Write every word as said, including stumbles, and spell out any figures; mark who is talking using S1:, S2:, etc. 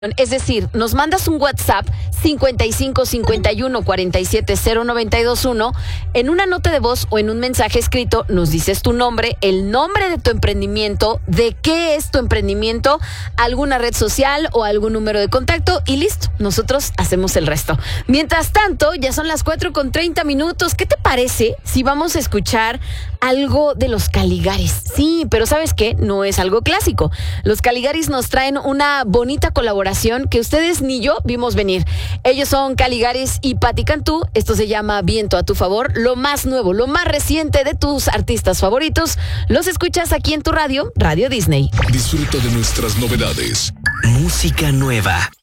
S1: Es decir, nos mandas un WhatsApp cincuenta y cinco cincuenta y uno cuarenta y siete cero noventa y dos uno. En una nota de voz o en un mensaje escrito nos dices tu nombre, el nombre de tu emprendimiento, de qué es tu emprendimiento, alguna red social o algún número de contacto y listo, nosotros hacemos el resto. Mientras tanto, ya son las cuatro con treinta minutos. ¿Qué te parece si vamos a escuchar algo de los Caligaris? Sí, pero ¿sabes qué? No es algo clásico. Los Caligaris nos traen una bonita colaboración que ustedes ni yo vimos venir. Ellos son Caligaris y Patti Cantú. Esto se llama Viento a tu favor. Lo más nuevo, lo más reciente de tus artistas favoritos. Los escuchas aquí en tu radio, Radio Disney.
S2: Disfruta de nuestras novedades.
S3: Música nueva.